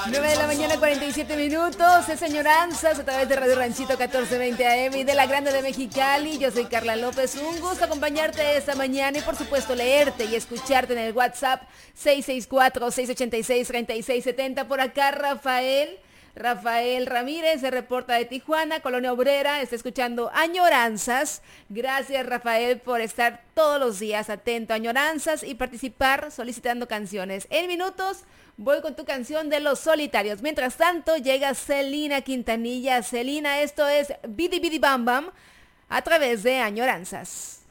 9 de la mañana, 47 minutos. Es Añoranzas a través de Radio Ranchito 1420 AM y de la Grande de Mexicali. Yo soy Carla López. Un gusto acompañarte esta mañana y por supuesto leerte y escucharte en el WhatsApp 664-686-3670. Por acá Rafael Ramírez se reporta de Tijuana, Colonia Obrera, está escuchando Añoranzas. Gracias, Rafael, por estar todos los días atento a Añoranzas y participar solicitando canciones. En minutos voy con tu canción de Los Solitarios. Mientras tanto llega Celina Quintanilla. Celina, esto es Bidi Bidi Bam Bam a través de Añoranzas.